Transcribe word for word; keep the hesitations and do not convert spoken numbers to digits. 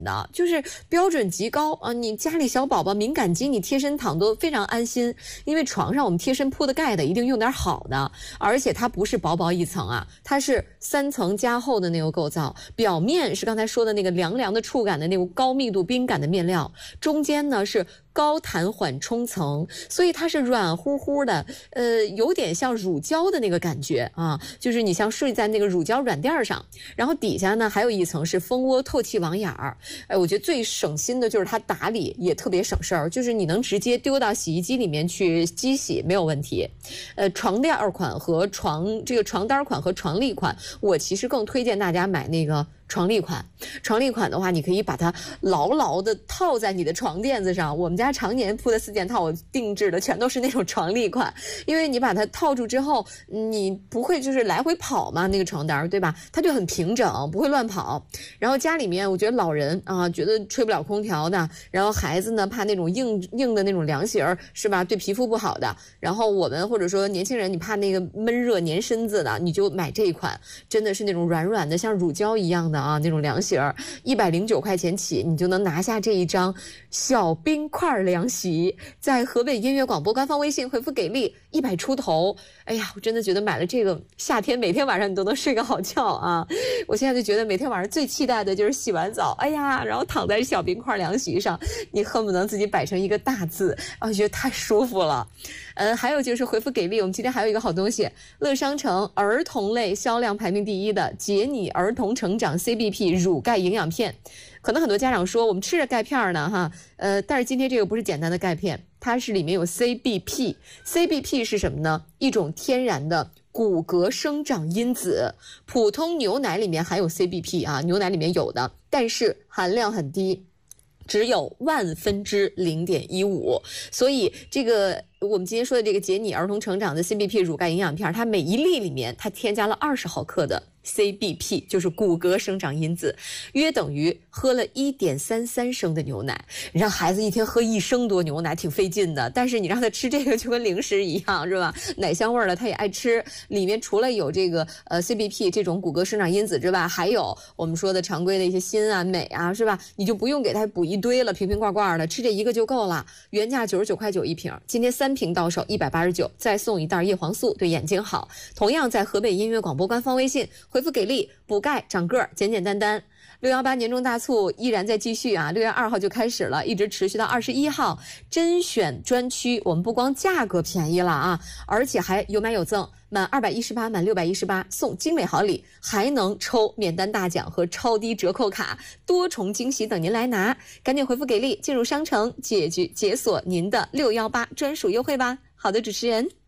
的，就是标准极高啊！你家里小宝宝敏感肌，你贴身躺都非常安心，因为床上我们贴身铺的盖的一定用点好的，而且它不是薄薄一层啊，它是三层加厚的那个构造，表面是刚才说的那个凉凉的触感的那种高密度冰感的面料，中间呢是高弹缓冲层，所以它是软乎乎的，呃，有点像乳胶的那个感觉啊，就是你像睡在那个乳胶软垫上，然后底下呢还有一层是蜂窝透气网眼儿。哎，我觉得最省心的就是它打理也特别省事儿，就是你能直接丢到洗衣机里面去机洗没有问题。呃，床垫款和床这个床单款和床笠款，我其实更推荐大家买那个床笠款。床笠款的话，你可以把它牢牢的套在你的床垫子上。我们家常年铺的四件套，我定制的全都是那种床笠款，因为你把它套住之后，你不会就是来回跑嘛，那个床单对吧？它就很平整，不会乱跑。然后家里面，我觉得老人啊，觉得吹不了空调的，然后孩子呢怕那种硬硬的那种凉席儿是吧？对皮肤不好的。然后我们或者说年轻人，你怕那个闷热粘身子的，你就买这一款，真的是那种软软的，像乳胶一样的啊，那种凉席儿，一百零九块钱起，你就能拿下这一张小冰块凉席。在河北音乐广播官方微信回复给力一百出头，哎呀，我真的觉得买了这个，夏天每天晚上你都能睡个好觉啊！我现在就觉得每天晚上最期待的就是洗完澡，哎呀，然后躺在小冰块凉席上，你恨不能自己摆成一个大字，啊，我觉得太舒服了。呃，还有就是回复给力，我们今天还有一个好东西，乐商城儿童类销量排名第一的杰尼儿童成长 C B P 乳钙营养片。可能很多家长说我们吃着钙片呢哈，呃，但是今天这个不是简单的钙片，它是里面有 C B P。C B P 是什么呢？一种天然的骨骼生长因子。普通牛奶里面含有 C B P 啊，牛奶里面有的，但是含量很低，只有万分之零点一五。所以这个我们今天说的这个杰尼儿童成长的 C B P 乳钙营养片，它每一粒里面它添加了二十毫克的C B P， 就是骨骼生长因子，约等于喝了 一点三三升的牛奶。你让孩子一天喝一升多牛奶挺费劲的，但是你让他吃这个就跟零食一样，是吧？奶香味的他也爱吃，里面除了有这个呃 C B P 这种骨骼生长因子之外，还有我们说的常规的一些锌啊镁啊，是吧？你就不用给他补一堆了，瓶瓶罐罐的，吃这一个就够了。原价九十九块九一瓶，今天三瓶到手一百八十九，再送一袋叶黄素，对眼睛好。同样在河北音乐广播官方微信回复给力，补钙长个儿，简简单单。六一八年终大促依然在继续啊，六月二号就开始了，一直持续到二十一号。甄选专区，我们不光价格便宜了啊，而且还有买有赠，满二百一十八，满六百一十八送精美好礼，还能抽免单大奖和超低折扣卡，多重惊喜等您来拿。赶紧回复给力，进入商城解决解锁您的六一八专属优惠吧。好的，主持人。